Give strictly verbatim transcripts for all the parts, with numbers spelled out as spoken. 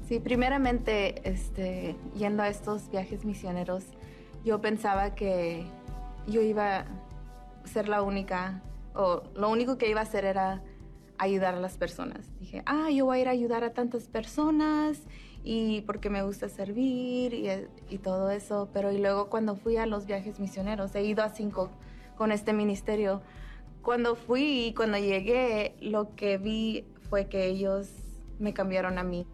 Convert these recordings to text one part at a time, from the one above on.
Sí, primeramente, este, yendo a estos viajes misioneros, yo pensaba que yo iba a ser la única, o lo único que iba a hacer era ayudar a las personas. Dije, ah, yo voy a ir a ayudar a tantas personas y porque me gusta servir y, y todo eso. Pero y luego cuando fui a los viajes misioneros, he ido a cinco con este ministerio. Cuando fui y cuando llegué, lo que vi fue que ellos me cambiaron a mí.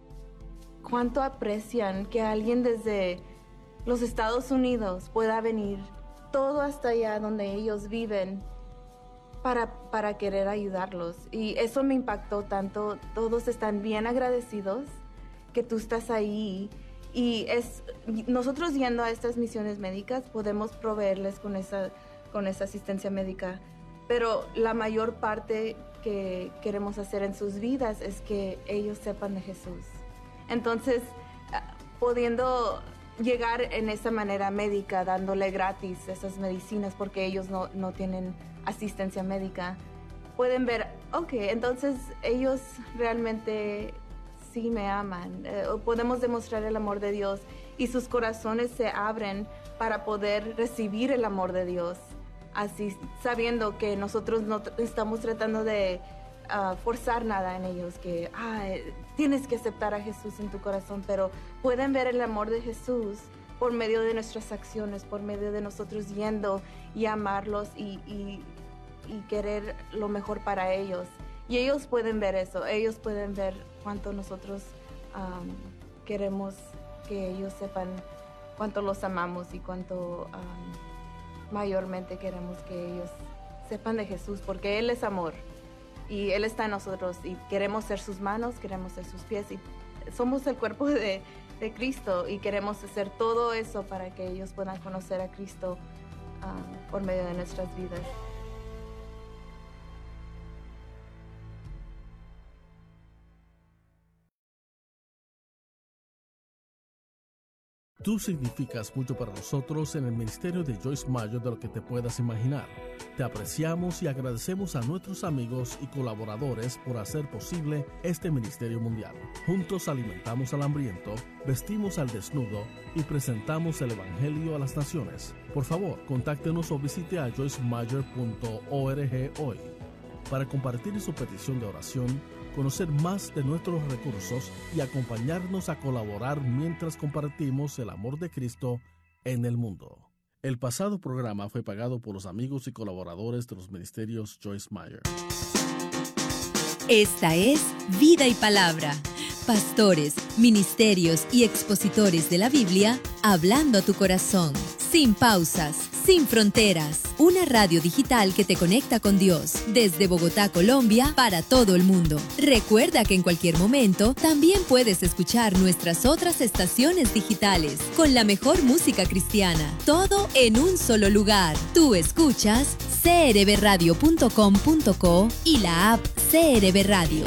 Cuánto aprecian que alguien desde los Estados Unidos pueda venir todo hasta allá donde ellos viven para, para querer ayudarlos. Y eso me impactó tanto. Todos están bien agradecidos que tú estás ahí. Y es, nosotros yendo a estas misiones médicas podemos proveerles con esa, con esa asistencia médica. Pero la mayor parte que queremos hacer en sus vidas es que ellos sepan de Jesús. Entonces, pudiendo llegar en esa manera médica, dándole gratis esas medicinas porque ellos no, no tienen asistencia médica, pueden ver, ok, entonces ellos realmente sí me aman. Eh, podemos demostrar el amor de Dios y sus corazones se abren para poder recibir el amor de Dios. Así, sabiendo que nosotros no estamos tratando de Uh, forzar nada en ellos, que ah, tienes que aceptar a Jesús en tu corazón, pero pueden ver el amor de Jesús por medio de nuestras acciones, por medio de nosotros yendo y amarlos y, y, y querer lo mejor para ellos. Y ellos pueden ver eso, ellos pueden ver cuánto nosotros um, queremos que ellos sepan cuánto los amamos y cuánto um, mayormente queremos que ellos sepan de Jesús, porque Él es amor. Y Él está en nosotros y queremos ser sus manos, queremos ser sus pies y somos el cuerpo de, de Cristo y queremos hacer todo eso para que ellos puedan conocer a Cristo um, por medio de nuestras vidas. Tú significas mucho para nosotros en el ministerio de Joyce Meyer de lo que te puedas imaginar. Te apreciamos y agradecemos a nuestros amigos y colaboradores por hacer posible este ministerio mundial. Juntos alimentamos al hambriento, vestimos al desnudo y presentamos el Evangelio a las naciones. Por favor, contáctenos o visite a joyce meyer punto org hoy para compartir su petición de oración, conocer más de nuestros recursos y acompañarnos a colaborar mientras compartimos el amor de Cristo en el mundo. El pasado programa fue pagado por los amigos y colaboradores de los ministerios Joyce Meyer. Esta es Vida y Palabra. Pastores, ministerios y expositores de la Biblia hablando a tu corazón. Sin pausas, sin fronteras. Una radio digital que te conecta con Dios. Desde Bogotá, Colombia, para todo el mundo. Recuerda que en cualquier momento también puedes escuchar nuestras otras estaciones digitales con la mejor música cristiana. Todo en un solo lugar. Tú escuchas c r b radio punto com punto co y la app C R B Radio.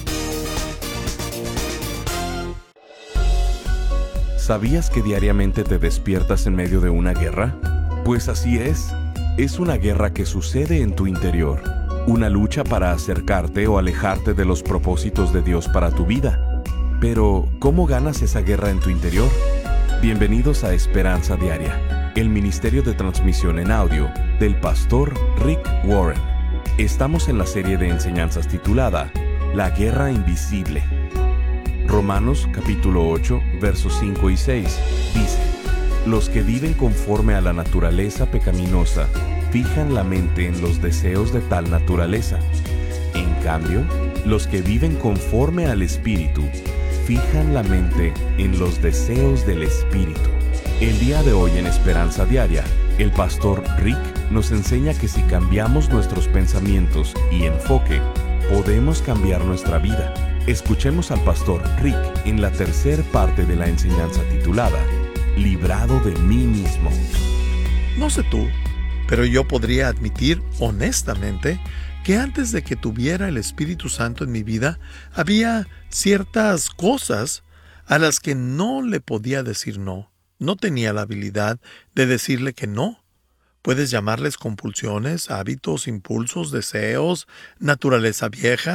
¿Sabías que diariamente te despiertas en medio de una guerra? Pues así es. Es una guerra que sucede en tu interior. Una lucha para acercarte o alejarte de los propósitos de Dios para tu vida. Pero, ¿cómo ganas esa guerra en tu interior? Bienvenidos a Esperanza Diaria, el ministerio de transmisión en audio del pastor Rick Warren. Estamos en la serie de enseñanzas titulada La Guerra Invisible. Romanos capítulo ocho, versos cinco y seis, dice: Los que viven conforme a la naturaleza pecaminosa fijan la mente en los deseos de tal naturaleza. En cambio, los que viven conforme al Espíritu fijan la mente en los deseos del Espíritu. El día de hoy en Esperanza Diaria, el pastor Rick nos enseña que si cambiamos nuestros pensamientos y enfoque, podemos cambiar nuestra vida. Escuchemos al pastor Rick en la tercera parte de la enseñanza titulada Librado de mí mismo. No sé tú, pero yo podría admitir honestamente que antes de que tuviera el Espíritu Santo en mi vida, había ciertas cosas a las que no le podía decir no. No tenía la habilidad de decirle que no. Puedes llamarles compulsiones, hábitos, impulsos, deseos, naturaleza vieja,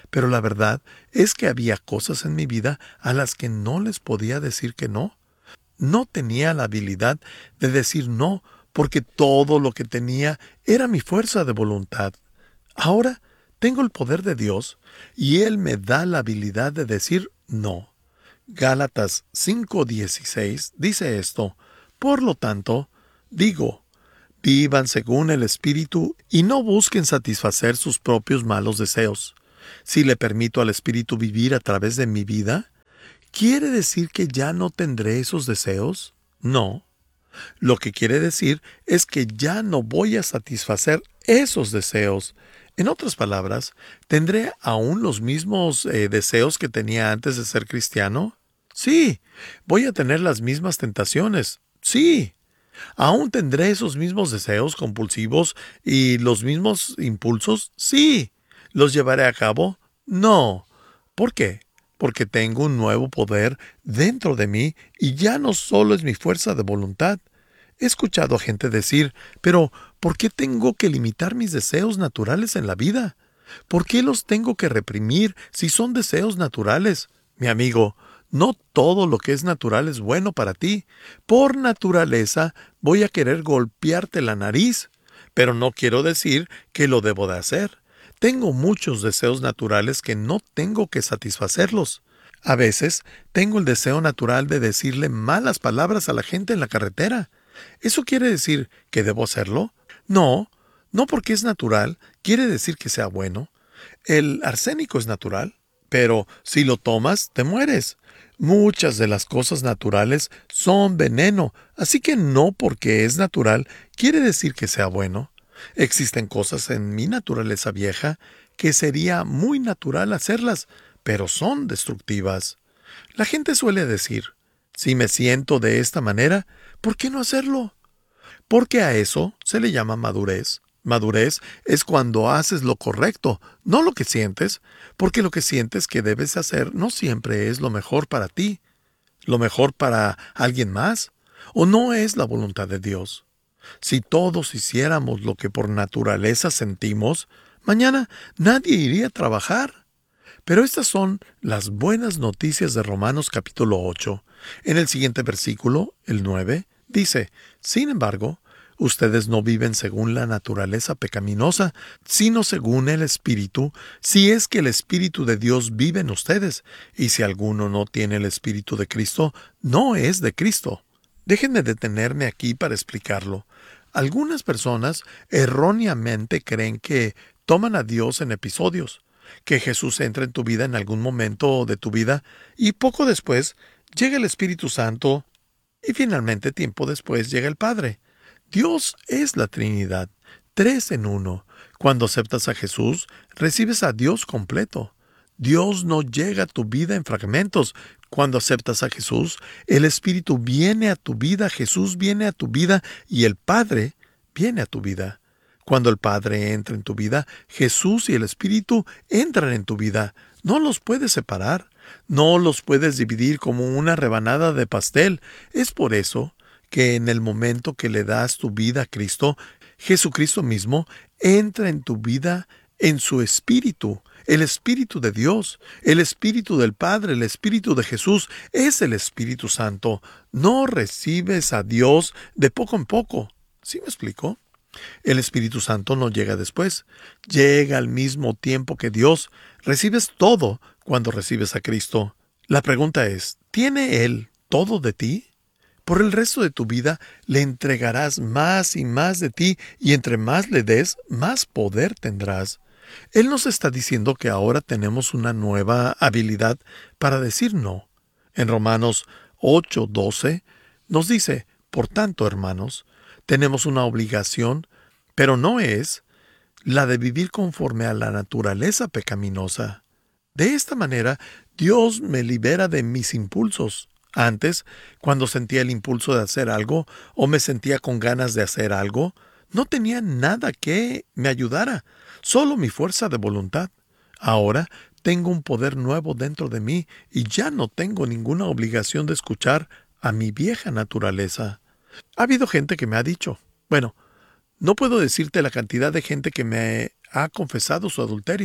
pero la verdad es que había cosas en mi vida a las que no les podía decir que no. No tenía la habilidad de decir no, porque todo lo que tenía era mi fuerza de voluntad. Ahora tengo el poder de Dios y Él me da la habilidad de decir no. Gálatas cinco dieciséis dice esto: por lo tanto, digo, vivan según el Espíritu y no busquen satisfacer sus propios malos deseos. Si le permito al Espíritu vivir a través de mi vida, ¿quiere decir que ya no tendré esos deseos? No. Lo que quiere decir es que ya no voy a satisfacer esos deseos. En otras palabras, ¿tendré aún los mismos eh, deseos que tenía antes de ser cristiano? Sí. ¿Voy a tener las mismas tentaciones? Sí. ¿Aún tendré esos mismos deseos compulsivos y los mismos impulsos? Sí. ¿Los llevaré a cabo? No. ¿Por qué? Porque tengo un nuevo poder dentro de mí y ya no solo es mi fuerza de voluntad. He escuchado a gente decir, pero ¿por qué tengo que limitar mis deseos naturales en la vida? ¿Por qué los tengo que reprimir si son deseos naturales? Mi amigo, no todo lo que es natural es bueno para ti. Por naturaleza voy a querer golpearte la nariz, pero no quiero decir que lo debo de hacer. Tengo muchos deseos naturales que no tengo que satisfacerlos. A veces tengo el deseo natural de decirle malas palabras a la gente en la carretera. ¿Eso quiere decir que debo hacerlo? No, no porque es natural, quiere decir que sea bueno. El arsénico es natural, pero si lo tomas, te mueres. Muchas de las cosas naturales son veneno, así que no porque es natural, quiere decir que sea bueno. Existen cosas en mi naturaleza vieja que sería muy natural hacerlas, pero son destructivas. La gente suele decir, si me siento de esta manera, ¿por qué no hacerlo? Porque a eso se le llama madurez. Madurez es cuando haces lo correcto, no lo que sientes, porque lo que sientes que debes hacer no siempre es lo mejor para ti, lo mejor para alguien más, o no es la voluntad de Dios. Si todos hiciéramos lo que por naturaleza sentimos, mañana nadie iría a trabajar. Pero estas son las buenas noticias de Romanos capítulo ocho. En el siguiente versículo, el nueve, dice, sin embargo, ustedes no viven según la naturaleza pecaminosa, sino según el Espíritu, si es que el Espíritu de Dios vive en ustedes, y si alguno no tiene el Espíritu de Cristo, no es de Cristo. Déjenme detenerme aquí para explicarlo. Algunas personas erróneamente creen que toman a Dios en episodios, que Jesús entra en tu vida en algún momento de tu vida y poco después llega el Espíritu Santo y finalmente tiempo después llega el Padre. Dios es la Trinidad, tres en uno. Cuando aceptas a Jesús, recibes a Dios completo. Dios no llega a tu vida en fragmentos. Cuando aceptas a Jesús, el Espíritu viene a tu vida, Jesús viene a tu vida y el Padre viene a tu vida. Cuando el Padre entra en tu vida, Jesús y el Espíritu entran en tu vida. No los puedes separar, no los puedes dividir como una rebanada de pastel. Es por eso que en el momento que le das tu vida a Cristo, Jesucristo mismo entra en tu vida en su Espíritu. El Espíritu de Dios, el Espíritu del Padre, el Espíritu de Jesús, es el Espíritu Santo. No recibes a Dios de poco en poco. ¿Sí me explico? El Espíritu Santo no llega después. Llega al mismo tiempo que Dios. Recibes todo cuando recibes a Cristo. La pregunta es, ¿tiene Él todo de ti? Por el resto de tu vida le entregarás más y más de ti, y entre más le des, más poder tendrás. Él nos está diciendo que ahora tenemos una nueva habilidad para decir no. En Romanos ocho doce nos dice, por tanto, hermanos, tenemos una obligación, pero no es la de vivir conforme a la naturaleza pecaminosa. De esta manera, Dios me libera de mis impulsos. Antes, cuando sentía el impulso de hacer algo o me sentía con ganas de hacer algo, no tenía nada que me ayudara, solo mi fuerza de voluntad. Ahora tengo un poder nuevo dentro de mí y ya no tengo ninguna obligación de escuchar a mi vieja naturaleza. Ha habido gente que me ha dicho, bueno, no puedo decirte la cantidad de gente que me ha confesado su adulterio.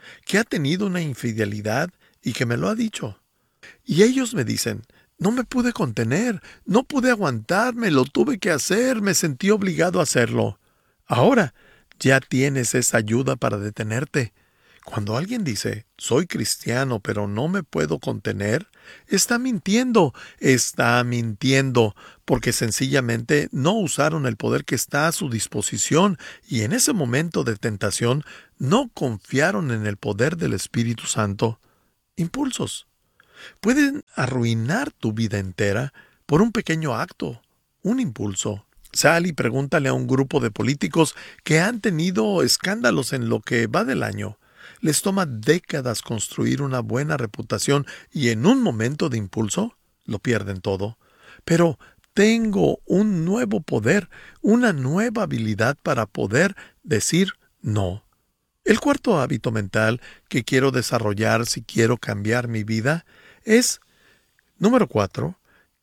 que ha tenido una infidelidad y que me lo ha dicho. Y ellos me dicen, no me pude contener, no pude aguantarme, lo tuve que hacer, me sentí obligado a hacerlo. Ahora ya tienes esa ayuda para detenerte. Cuando alguien dice, soy cristiano, pero no me puedo contener, está mintiendo, está mintiendo, porque sencillamente no usaron el poder que está a su disposición y en ese momento de tentación no confiaron en el poder del Espíritu Santo. Impulsos pueden arruinar tu vida entera por un pequeño acto, un impulso. Sal y pregúntale a un grupo de políticos que han tenido escándalos en lo que va del año. Les toma décadas construir una buena reputación y en un momento de impulso lo pierden todo. Pero tengo un nuevo poder, una nueva habilidad para poder decir no. El cuarto hábito mental que quiero desarrollar si quiero cambiar mi vida es, número cuatro,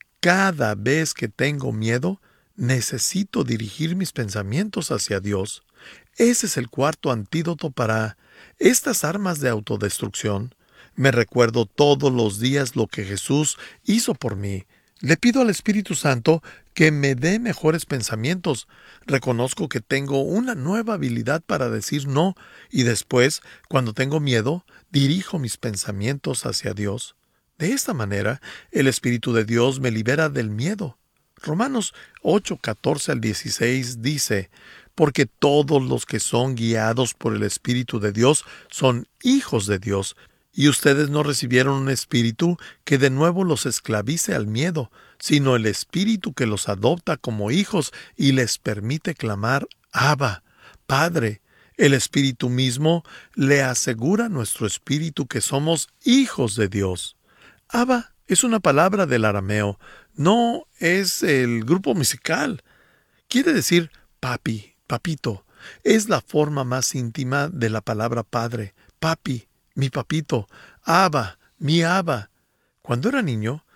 cada vez que tengo miedo, necesito dirigir mis pensamientos hacia Dios. Ese es el cuarto antídoto para estas armas de autodestrucción. Me recuerdo todos los días lo que Jesús hizo por mí. Le pido al Espíritu Santo que me dé mejores pensamientos. Reconozco que tengo una nueva habilidad para decir no y después, cuando tengo miedo, dirijo mis pensamientos hacia Dios. De esta manera, el Espíritu de Dios me libera del miedo. Romanos ocho, catorce al dieciséis dice, porque todos los que son guiados por el Espíritu de Dios son hijos de Dios, y ustedes no recibieron un espíritu que de nuevo los esclavice al miedo, sino el Espíritu que los adopta como hijos y les permite clamar, Abba, Padre. El Espíritu mismo le asegura a nuestro espíritu que somos hijos de Dios. Abba es una palabra del arameo, no es el grupo musical. Quiere decir papi, papito. Es la forma más íntima de la palabra padre. Papi, mi papito. Abba, mi Abba. Cuando era niño,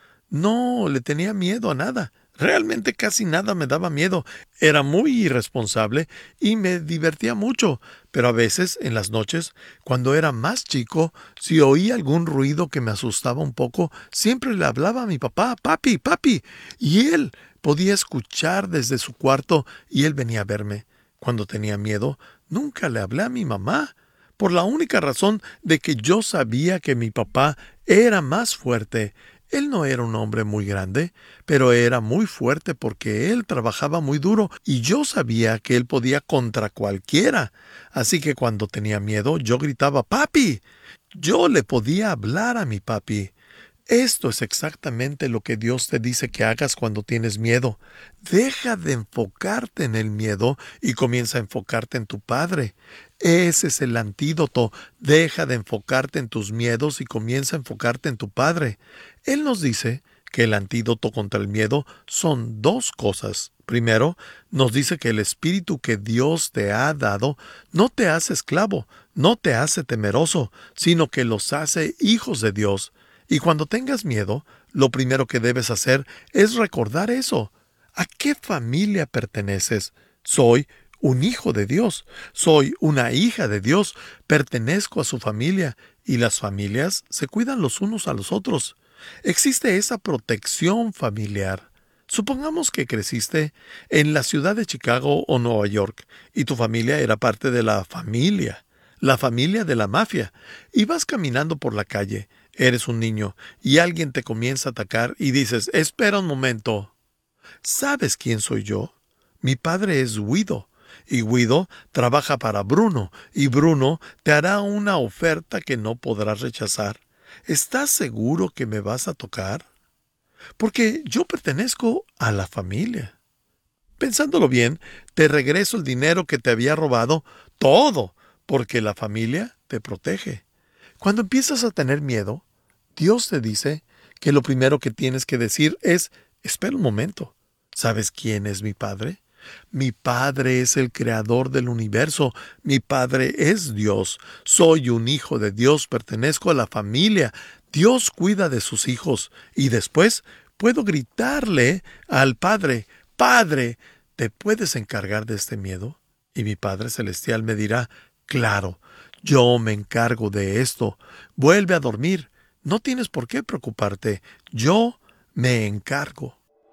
no le tenía miedo a nada. Realmente casi nada me daba miedo. Era muy irresponsable y me divertía mucho. Pero a veces, en las noches, cuando era más chico, si oía algún ruido que me asustaba un poco, siempre le hablaba a mi papá, papi, papi. Y él podía escuchar desde su cuarto y él venía a verme. Cuando tenía miedo, nunca le hablé a mi mamá, por la única razón de que yo sabía que mi papá era más fuerte. Él no era un hombre muy grande, pero era muy fuerte porque él trabajaba muy duro y yo sabía que él podía contra cualquiera. Así que cuando tenía miedo, yo gritaba, ¡papi! Yo le podía hablar a mi papi. Esto es exactamente lo que Dios te dice que hagas cuando tienes miedo. Deja de enfocarte en el miedo y comienza a enfocarte en tu Padre. Ese es el antídoto. Deja de enfocarte en tus miedos y comienza a enfocarte en tu Padre. Él nos dice que el antídoto contra el miedo son dos cosas. Primero, nos dice que el espíritu que Dios te ha dado no te hace esclavo, no te hace temeroso, sino que los hace hijos de Dios. Y cuando tengas miedo, lo primero que debes hacer es recordar eso. ¿A qué familia perteneces? Soy un hijo de Dios. Soy una hija de Dios. Pertenezco a su familia. Y las familias se cuidan los unos a los otros. Existe esa protección familiar. Supongamos que creciste en la ciudad de Chicago o Nueva York y tu familia era parte de la familia, la familia de la mafia, y vas caminando por la calle. Eres un niño y alguien te comienza a atacar y dices, espera un momento. ¿Sabes quién soy yo? Mi padre es Guido y Guido trabaja para Bruno y Bruno te hará una oferta que no podrás rechazar. ¿Estás seguro que me vas a tocar? Porque yo pertenezco a la familia. Pensándolo bien, te regreso el dinero que te había robado, todo, porque la familia te protege. Cuando empiezas a tener miedo, Dios te dice que lo primero que tienes que decir es, espera un momento, ¿sabes quién es mi Padre? Mi Padre es el creador del universo, mi Padre es Dios, soy un hijo de Dios, pertenezco a la familia, Dios cuida de sus hijos, y después puedo gritarle al Padre, Padre, ¿te puedes encargar de este miedo? Y mi Padre Celestial me dirá, claro, Yo me encargo de esto. Vuelve a dormir. No tienes por qué preocuparte. Yo me encargo.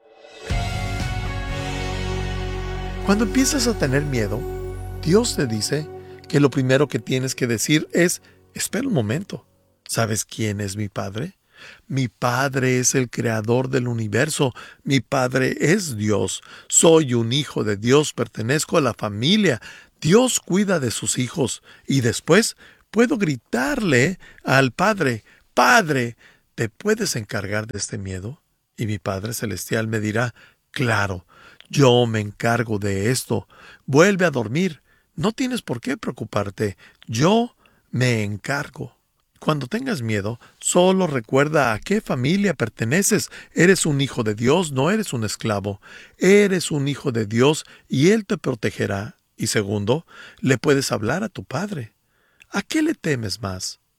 Cuando empiezas a tener miedo, Dios te dice que lo primero que tienes que decir es, espera un momento. ¿Sabes quién es mi Padre? Mi Padre es el creador del universo. Mi Padre es Dios. Soy un hijo de Dios, pertenezco a la familia. Dios cuida de sus hijos. Y después puedo gritarle al Padre, Padre, ¿te puedes encargar de este miedo? Y mi Padre Celestial me dirá, claro, yo me encargo de esto. Vuelve a dormir. No tienes por qué preocuparte. Yo me encargo. Cuando tengas miedo, solo recuerda a qué familia perteneces. Eres un hijo de Dios, no eres un esclavo. Eres un hijo de Dios y Él te protegerá. Y segundo, le puedes hablar a tu Padre. ¿A qué le temes más?